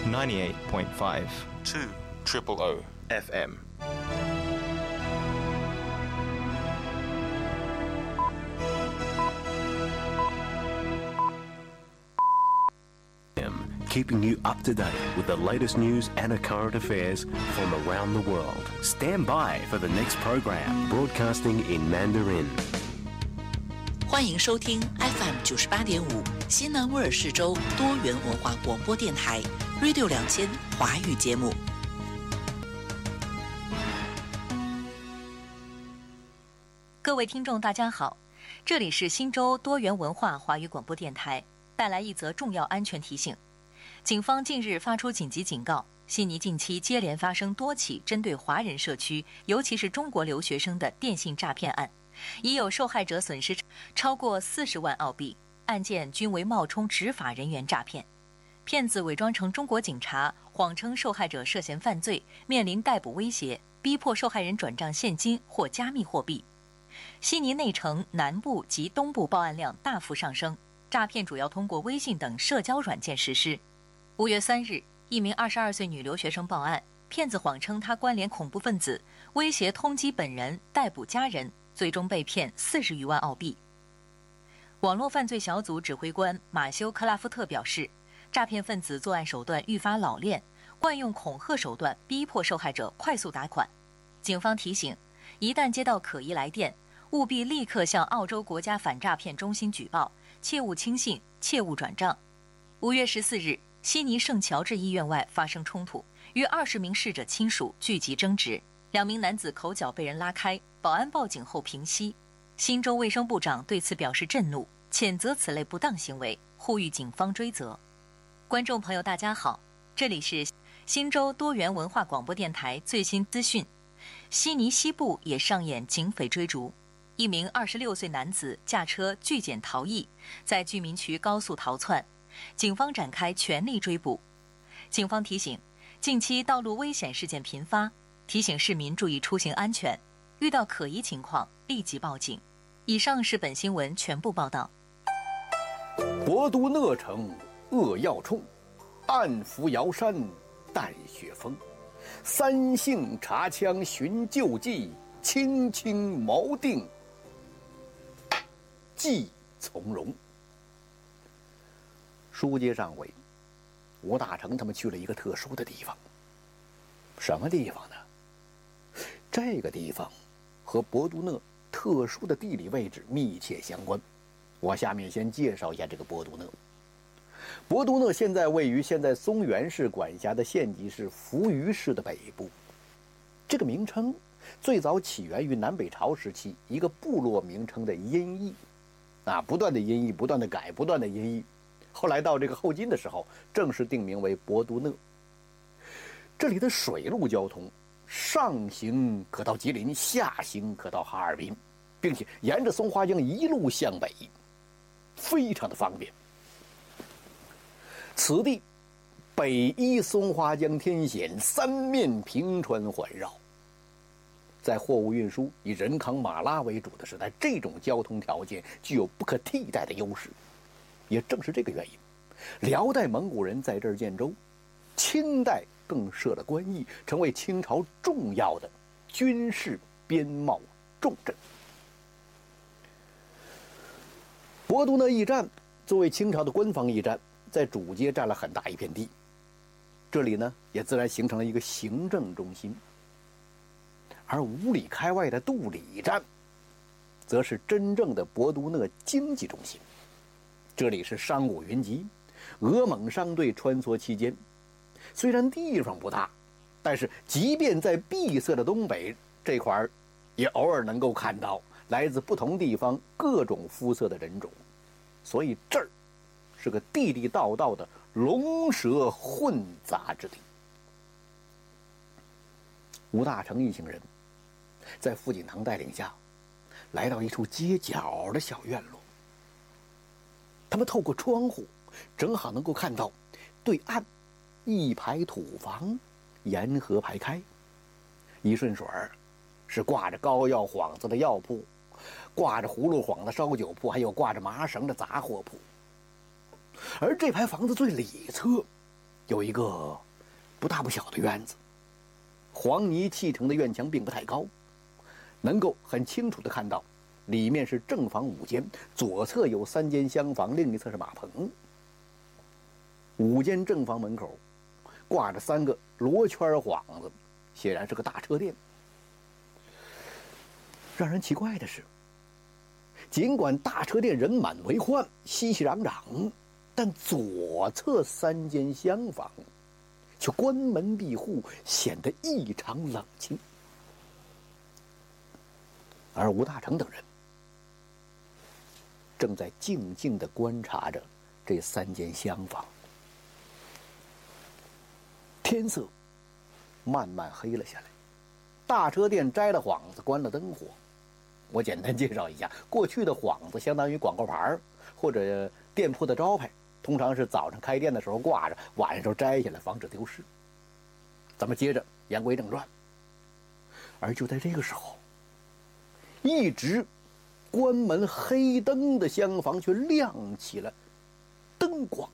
98.5 2 FM。 Keeping you up to date with the latest news and current affairs from around the world. Stand by for the next program, broadcasting in Mandarin. 欢迎收听 FM 98.5西南威尔士州多元文化广播电台 Radio 2000华语节目。 各位听众大家好，这里是新州多元文化华语广播电台，带来一则重要安全提醒。警方近日发出紧急警告，悉尼近期接连发生多起针对华人社区，尤其是中国留学生的电信诈骗案，已有受害者损失超过40万澳币，案件均为冒充执法人员诈骗。骗子伪装成中国警察，谎称受害者涉嫌犯罪，面临逮捕威胁，逼迫受害人转账现金或加密货币。悉尼内城、南部及东部报案量大幅上升，诈骗主要通过微信等社交软件实施。5月3日，一名22岁女留学生报案，骗子谎称她关联恐怖分子，威胁通缉本人、逮捕家人，最终被骗40余万澳币。网络犯罪小组指挥官马修·克拉夫特表示，诈骗分子作案手段愈发老练，惯用恐吓手段逼迫受害者快速打款。警方提醒，一旦接到可疑来电，务必立刻向澳洲国家反诈骗中心举报，切勿轻信，切勿转账。5月14日，悉尼圣乔治医院外发生冲突，约20名逝者亲属聚集争执，2名男子口角被人拉开，保安报警后平息。新州卫生部长对此表示震怒，谴责此类不当行为，呼吁警方追责。观众朋友大家好，这里是新州多元文化广播电台最新资讯。悉尼西部也上演警匪追逐，一名26岁男子驾车拒检逃逸，在居民区高速逃窜，警方展开全力追捕。警方提醒，近期道路危险事件频发，提醒市民注意出行安全，遇到可疑情况立即报警。以上是本新闻全部报道。 博都讷城扼要冲，暗伏瑶山带雪峰。三姓查枪寻旧迹，轻轻谋定计从容。书接上回，吴大成他们去了一个特殊的地方。什么地方呢？这个地方和博都讷特殊的地理位置密切相关。我下面先介绍一下这个博都讷。博都讷现在位于现在松原市管辖的县级市扶余市的北部。这个名称最早起源于南北朝时期一个部落名称的音译，不断的音译，不断的改，不断的音译。后来到这个后金的时候，正式定名为博都讷。这里的水陆交通，上行可到吉林，下行可到哈尔滨，并且沿着松花江一路向北，非常的方便。此地北依松花江天险，三面平川环绕。在货物运输以人扛马拉为主的时代，这种交通条件具有不可替代的优势。也正是这个原因，辽代蒙古人在这儿建州，清代更设了关隘，成为清朝重要的军事边贸重镇。博都讷驿站作为清朝的官方驿站，在主街占了很大一片地，这里呢也自然形成了一个行政中心。而5里开外的杜里站，则是真正的博都讷经济中心。这里是商贾云集，俄蒙商队穿梭期间。虽然地方不大，但是即便在闭塞的东北这块儿，也偶尔能够看到来自不同地方各种肤色的人种，所以这儿是个地地道道的龙蛇混杂之地。吴大成一行人在傅锦堂带领下，来到一处街角的小院落。他们透过窗户，正好能够看到对岸一排土房沿河排开，一顺水儿是挂着膏药幌子的药铺，挂着葫芦幌的烧酒铺，还有挂着麻绳的杂货铺。而这排房子最里侧有一个不大不小的院子，黄泥砌成的院墙并不太高，能够很清楚地看到，里面是正房5间，左侧有3间厢房，另一侧是马棚。5间正房门口挂着3个罗圈幌子，显然是个大车店。让人奇怪的是，尽管大车店人满为患，熙熙攘攘，但左侧3间厢房却关门闭户，显得异常冷清。而吴大成等人正在静静地观察着这3间厢房。天色慢慢黑了下来，大车店摘了幌子，关了灯火。我简单介绍一下，过去的幌子相当于广告牌或者店铺的招牌，通常是早上开店的时候挂着，晚上时候摘下来，防止丢失。咱们接着言归正传。而就在这个时候，一直关门黑灯的厢房却亮起了灯光。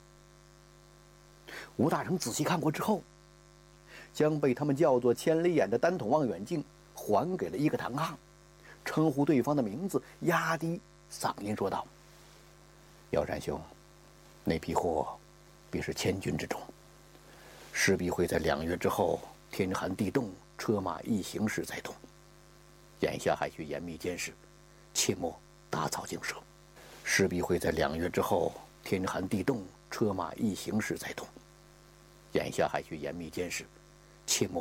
吴大成仔细看过之后，将被他们叫做千里眼的单筒望远镜还给了一个堂尪，称呼对方的名字，压低嗓音说道：“药山兄，那批货必是千军之中，势必会在2月之后天寒地冻，车马一行驶在动。眼下还需严密监视，切莫打草惊蛇。势必会在2月之后天寒地冻，车马一行驶在动。眼下还需严密监视，